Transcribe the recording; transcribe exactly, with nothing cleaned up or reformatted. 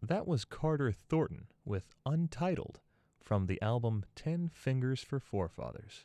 That was Carter Thornton with Untitled from the album Ten Fingers for Forefathers.